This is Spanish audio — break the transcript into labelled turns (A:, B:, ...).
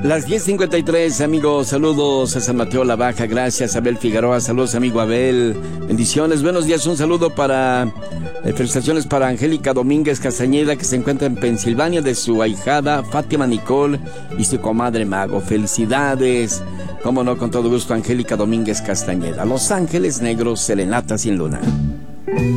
A: Las 10:53, amigos, saludos a San Mateo La Baja, gracias Abel Figueroa, saludos amigo Abel, bendiciones, buenos días, un saludo para, felicitaciones para Angélica Domínguez Castañeda, que se encuentra en Pensilvania, de su ahijada Fátima Nicole y su comadre Mago, felicidades, cómo no, con todo gusto, Angélica Domínguez Castañeda. Los Ángeles Negros, Serenata sin Luna.